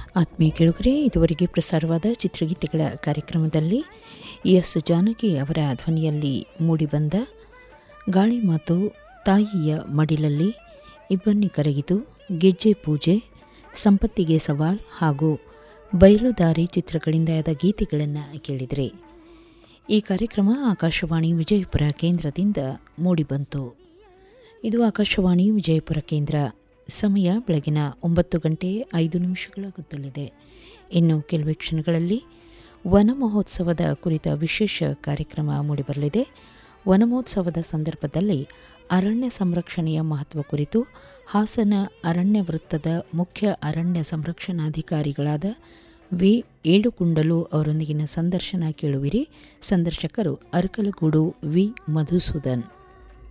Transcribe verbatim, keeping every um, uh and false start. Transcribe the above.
ಆತ್ಮೀಯ ಕೇಳುಗರೆ, ಇದುವರೆಗೆ ಪ್ರಸಾರವಾದ ಚಿತ್ರಗೀತೆಗಳ ಕಾರ್ಯಕ್ರಮದಲ್ಲಿ ಎಸ್ ಜಾನಕಿ ಅವರ ಧ್ವನಿಯಲ್ಲಿ ಮೂಡಿಬಂದ ಗಾಳಿ ಮಾತು, ತಾಯಿಯ ಮಡಿಲಲ್ಲಿ, ಇಬ್ಬನಿ ಕರಗಿತು, ಗೆಜ್ಜೆ ಪೂಜೆ, ಸಂಪತ್ತಿಗೆ ಸವಾಲ್ ಹಾಗೂ ಬಯಲುದಾರಿ ಚಿತ್ರಗಳಿಂದ ಆದ ಗೀತೆಗಳನ್ನು ಕೇಳಿದರೆ. ಈ ಕಾರ್ಯಕ್ರಮ ಆಕಾಶವಾಣಿ ವಿಜಯಪುರ ಕೇಂದ್ರದಿಂದ ಮೂಡಿಬಂತು. ಇದು ಆಕಾಶವಾಣಿ ವಿಜಯಪುರ ಕೇಂದ್ರ. ಸಮಯ ಬೆಳಗಿನ ಒಂಬತ್ತು ಗಂಟೆ ಐದು ನಿಮಿಷಗಳಾಗುತ್ತಲಿದೆ. ಇನ್ನು ಕೆಲವೇ ಕ್ಷಣಗಳಲ್ಲಿ ವನ ಮಹೋತ್ಸವದ ಕುರಿತ ವಿಶೇಷ ಕಾರ್ಯಕ್ರಮ ಮೂಡಿಬರಲಿದೆ. ವನ ಮಹೋತ್ಸವದ ಸಂದರ್ಭದಲ್ಲಿ ಅರಣ್ಯ ಸಂರಕ್ಷಣೆಯ ಮಹತ್ವ ಕುರಿತು ಹಾಸನ ಅರಣ್ಯ ವೃತ್ತದ ಮುಖ್ಯ ಅರಣ್ಯ ಸಂರಕ್ಷಣಾಧಿಕಾರಿಗಳಾದ ವಿ ಏಳುಕುಂಡಲು ಅವರೊಂದಿಗಿನ ಸಂದರ್ಶನ ಕೇಳುವಿರಿ. ಸಂದರ್ಶಕರು ಅರಕಲಗೂಡು ವಿ ಮಧುಸೂದನ್.